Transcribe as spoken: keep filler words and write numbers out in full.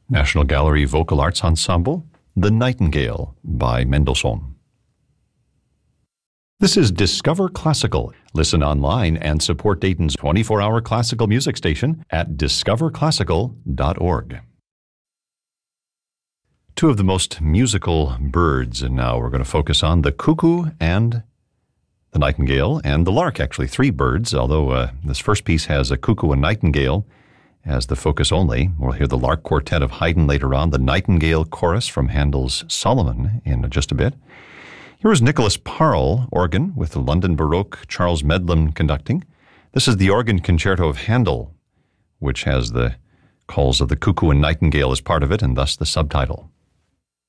National Gallery Vocal Arts Ensemble, The Nightingale by Mendelssohn. This is Discover Classical. Listen online and support Dayton's twenty-four hour classical music station at discover classical dot org. Two of the most musical birds, and now we're going to focus on the cuckoo and the nightingale and the lark, actually three birds, although uh, this first piece has a cuckoo and nightingale as the focus only. We'll hear the lark quartet of Haydn later on, the nightingale chorus from Handel's Solomon in just a bit. Here is Nicholas Parle, organ, with the London Baroque Charles Medlin conducting. This is the organ concerto of Handel, which has the calls of the cuckoo and nightingale as part of it, and thus the subtitle.